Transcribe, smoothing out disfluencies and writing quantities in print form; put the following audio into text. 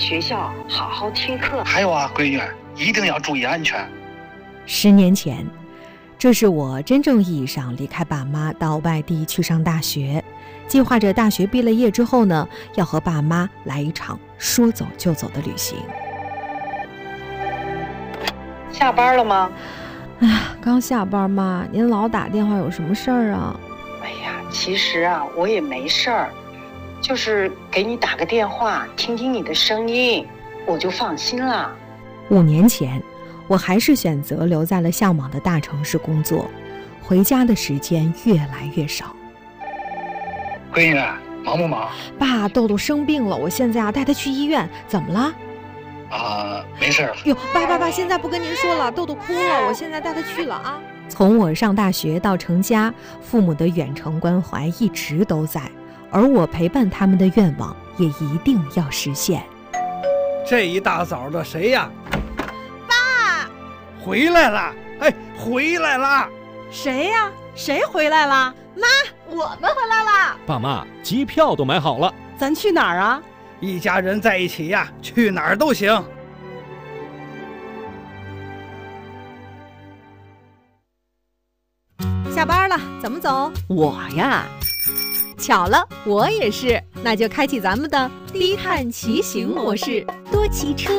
学校好好听课。 还有啊，闺女，一定要注意安全。 10年前，这是我真正意义上离开爸妈到外地去上大学，计划着大学毕了业之后呢，要和爸妈来一场说走就走的旅行。 下班了吗？ 哎呀，刚下班嘛，您老打电话有什么事儿啊？ 哎呀，其实啊，我也没事儿，就是给你打个电话，听听你的声音，我就放心了。 5年前，我还是选择留在了向往的大城市工作，回家的时间越来越少。 闺女，忙不忙？ 爸，豆豆生病了，我现在带他去医院，怎么了？ 没事了。 哟，爸，现在不跟您说了，豆豆哭了，我现在带他去了啊。从我上大学到成家，父母的远程关怀一直都在，而我陪伴他们的愿望也一定要实现。 这一大早的谁呀？ 爸， 回来了！哎，回来了！ 谁呀？谁回来了？妈，我们回来了。 爸妈，机票都买好了， 咱去哪儿啊？ 一家人在一起呀，去哪儿都行。 下班了，怎么走？ 我呀， 巧了，我也是。那就开启咱们的低碳骑行模式， 多骑车，